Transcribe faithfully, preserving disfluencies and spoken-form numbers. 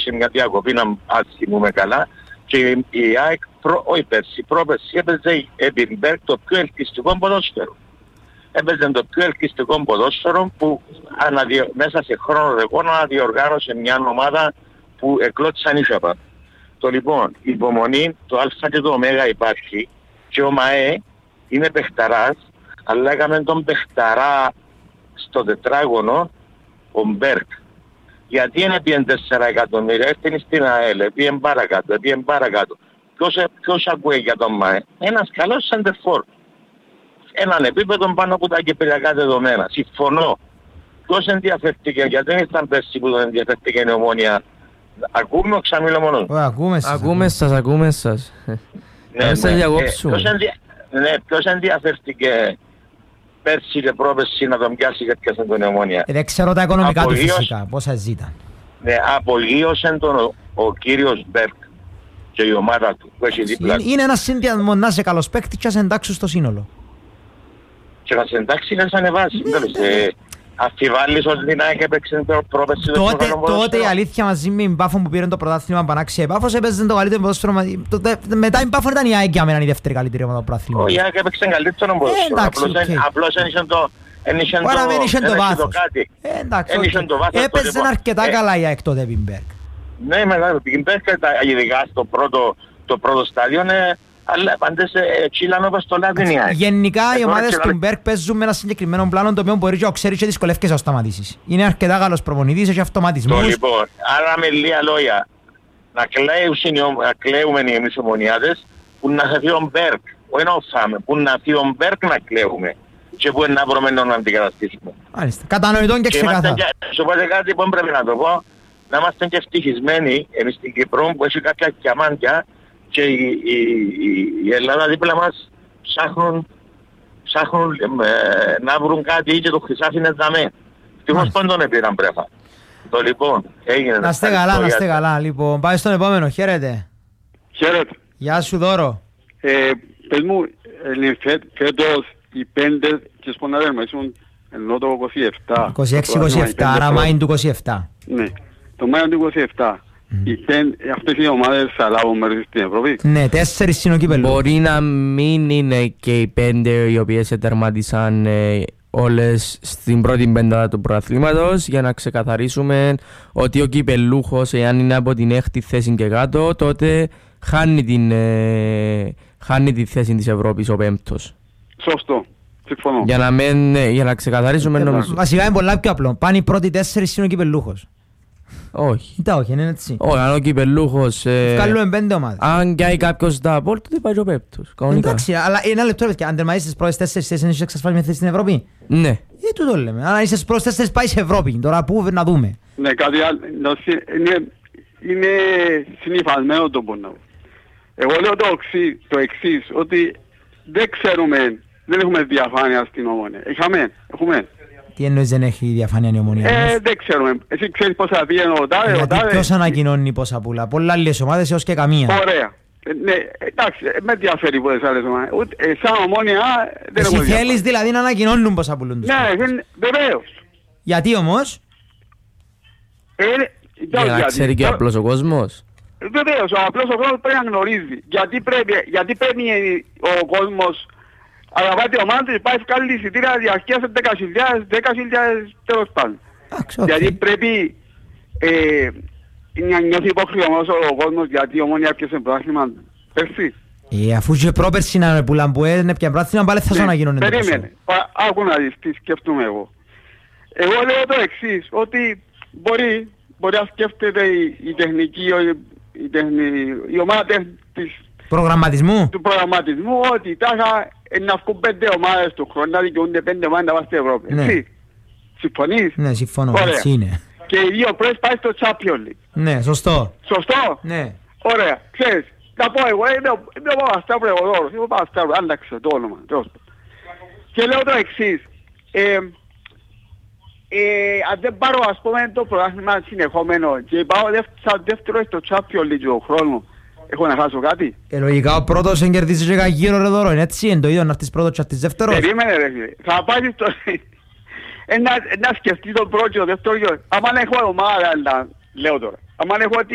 είχε μια διακοπή, να ας θυμούμε καλά, και η ΑΕΚ, προ, όχι πέρσι, πρόπερσι, έπαιζε επί Μπέρκ το πιο ελκυστικό ποδόσφαιρο. Έπαιζε το πιο ελκυστικό ποδόσφαιρο που αναδιο... μέσα σε χρόνο ρεκόρ αναδιοργάνωσε μια ομάδα που εκλώτησαν ίσοπα. Το λοιπόν, η υπομονή, το Α και το Ω υπάρχει και ο ΜΑΕ είναι παιχταράς, αλλά έκαμε τον παιχταρά στο τετράγωνο ο Μπέρκ. Γιατί είναι πιεν τέσσερα εκατομμύρια, έρθει στην ΑΕΛ, πιεν παρακάτω, πιεν παρακάτω. Ποιος, ποιος ακούει για τον ΜΑΕ? Ένας καλός σεντερφόρ. Έναν επίπεδο πάνω από τα κυπριακά δεδομένα. Συμφωνώ. Ποιος ενδιαφέρθηκε, γιατί δεν ήταν πέρσι που τον ενδιαφέρθηκε η Ομόνια. Ακούμε, ξαμιλώ μόνος. Ακούμε σας, ακούμε σας, ακούμε σας. Ναι, ναι, ναι. Ποιος, ενδια... ναι, ποιος ενδιαφέρθηκε πέρσι και πρόπερσι να τον πιάσει και πιάσαν τον Ομόνια? Δεν ξέρω τα οικονομικά του Απολύως... φυσικά, πόσα ζήταν. Ναι, απολύωσαν τον ο, ο κύριος Μπέρκ και η ομάδα του που έχει δίπλα. Είναι, είναι ένας συνδυασμός, να είσαι καλός παίκτης και να σε εντάξουν στο σύνολο. Και να σε εντάξει να σε ανεβάσει. Αφιβάλλεις ότι την ΑΕΚ έπαιξε πρόπερσι το τότε, τότε η αλήθεια μαζί με την Πάφο που πήρε το πρωτάθλημα Πανάξια η Πάφος έπαιζε το καλύτερο ποδόσφαιρο. Μετά η Πάφο ήταν η ΑΕΚ για μένα η δεύτερη καλύτερη ομάδα του πρωτάθλημα. Η ΑΕΚ έπαιξε καλύτερο ποδόσφαιρο. Απλώς δεν είχε το βάθος. Έπαιζε αρκετά καλά η ΑΕΚ τότε η Μπέρκ. Ναι, η Μπέρκ ειδικά στο πρώτο στάδιο αλλά πάντες τσίλαν όπως το λάδι είναι. Γενικά οι ομάδες του Μπέρκ παίζουν με ένα συγκεκριμένο πλάνο το οποίο μπορεί και ο ξέρεις και δυσκολεύκες να σταματήσεις. Είναι αρκετά καλός προπονητής, έχει αυτοματισμούς. Το λοιπόν, άρα με λίγα λόγια, να κλαίουμε εμείς ομονιάδες που να φύγει ο Μπέρκ, όχι να οφάμε, που να φύγει ο Μπέρκ να κλαίουμε και που να βρούμε να αντικαταστήσουμε. Μάλιστα, κατανοητόν και ξεκάθαρα. Σου πω κάτι που πρέπει να το πω, να είμαστε και ευτυχισμένοι εμείς στην Κύπρο που έχει κάποια κιαμάντια και η, η, η, η Ελλάδα δίπλα μας ψάχνουν, ψάχνουν ε, να βρουν κάτι και το χρυσάφι είναι δαμέ. Ευτυχώς πόντον επήραν πρέφα. Το λοιπόν έγινε. Να είστε καλά, να είστε καλά. Λοιπόν, πάει στον επόμενο. Χαίρετε. Χαίρετε. Γεια σου Δώρο. Ε, πες μου, φέ, φέτος οι πέντε και σποναδέρμα ήσουν ενώ το είκοσι επτά. είκοσι έξι είκοσι επτά, άρα Μάιν του είκοσι επτά. Ναι, το Μάιν του είκοσι επτά. Mm. Αυτές οι ομάδες θα λάβουν μέρος στην Ευρώπη. Ναι, τέσσερις είναι ο κύπελλος. Μπορεί να μην είναι και οι πέντε οι οποίες ετερμάτισαν ε, όλες στην πρώτη πεντάδα του πρωταθλήματος, για να ξεκαθαρίσουμε ότι ο κυπελλούχος, εάν είναι από την έκτη θέση και κάτω, τότε χάνει την, ε, χάνει τη θέση της Ευρώπης ο πέμπτος. Σωστό. Συμφωνώ. Για να, μεν, για να ξεκαθαρίσουμε, νομίζω. Βασικά είναι πολλά πιο απλό. Πάνε οι πρώτοι τέσσερις είναι ο κυπελλούχος. Όχι. Κοίτα, όχι, είναι έτσι. Όχι, αν ο κυπελλούχος... Ε, βγάλουμε πέντε ομάδες. Αν πιάει κάποιος τα πόλ, τότε πάει ο πέπτος. Εντάξει, αλλά ένα λεπτό, παιδιά. Αν τερματίσεις τις πρώτες τέσσερις θέσεις, έχεις εξασφάλιση μια θέση στην Ευρώπη. Ναι. Ε, τούτο λέμε. Αν είσαι στις πρώτες τέσσερις, πάει σε Ευρώπη. Τώρα πού να δούμε. Ναι, κάτι άλλο. Είναι, είναι συνυφασμένο το πόνο. Εγώ λέω το, οξύ, το εξής, ότι δεν ξέρουμε, δεν έχουμε διαφάνεια στην Ομόνια. Είχαμε, έχουμε. Τι εννοείς δεν έχει διαφάνεια η Ομονία? Ε, δεν ξέρουμε. Εσύ ξέρεις πόσα πήγαινε ο τάδε, ο τάδε. Ποιος ανακοινώνει πόσα πουλά? Πολλά άλλες ομάδες έως και καμία. Ωραία. Ε, ναι, εντάξει, με ενδιαφέρει πολλές άλλες ομάδες. Ε, σαν Ομόνια δεν Εσύ έχω θέλεις δηλαδή να ανακοινώνουν πόσα πουλούν τους? Ναι, βεβαίως. Γιατί όμως? Ε, για να ξέρει και απλός ο κόσμος. Βεβαίως, ο απλός ο κόσμος πρέπει να γνωρίζει. Γιατί πρέπει, γιατί πρέπει ο κόσμος αλλά πάτε ομάδα του υπάρχει καλή εισιτήρια διαρκείας δέκα χιλιάδες, δέκα χιλιάδες τέλος πάντων. Γιατί πρέπει ε, να νιώθει υπόχρεωμός ο κόσμος γιατί η Ομόνια έπιασε πρωτάθλημα πέρσι. Ε, αφού και πρόπερσι να πουλάν που έδινε πια πρωτάθλημα πάλι θα σου αναγίνουν. Περίμενε, άκου να δεις τι σκέφτομαι εγώ. Εγώ λέω το εξής, ότι μπορεί, μπορεί να σκέφτεται η, η τεχνική, η, η, τεχνη, η ομάδα της προγραμματισμού. του προγραμματισμού ότι τάχα να βγουν πέντε ομάδες του χρόνου, να δικαιούνται πέντε ομάδες να πάνε στην Ευρώπη. Ναι. Έτσι. Συμφωνείς? Ναι, συμφωνώ. Ωραία. Έτσι είναι. Και οι δύο πρέπει πάει στο Champions League. Ναι, σωστό. Σωστό? Ναι. Ωραία. Ξέρεις, να πω εγώ, είμαι ο Παπασταύρου Εγωδόρος, είμαι ο Παπασταύρου, άλλαξε το όνομα. Και λέω το εξής. Ε, ε, αν δεν πάρω ας πούμε το πρωτάθλημα συνεχόμενο και πάω σαν δεύτερο στο Champions League του χρόνου, έχω να χάσω κάτι? Ε, λογικά ο πρώτος εγκερδίζει και γύρω ρε Δώρο, είναι έτσι, είναι το ίδιο να έρθεις πρώτος και έρθεις δεύτερος. Περίμενε ρε φίλε, θα πάει στο... να σκεφτεί τον πρώτο και τον δεύτερο, άμα έχω ομάδα, λέω τώρα, άμα έχω